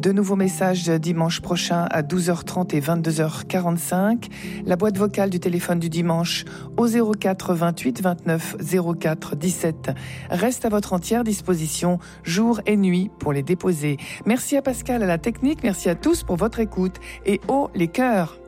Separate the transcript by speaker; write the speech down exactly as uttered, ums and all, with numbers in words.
Speaker 1: De nouveaux messages dimanche prochain à douze heures trente et vingt-deux heures quarante-cinq. La boîte vocale du téléphone du dimanche au zéro quatre vingt-huit vingt-neuf zéro quatre dix-sept reste à votre entière disposition jour et nuit pour les déposer. Merci à Pascal à la technique, merci à tous pour votre écoute et haut les cœurs.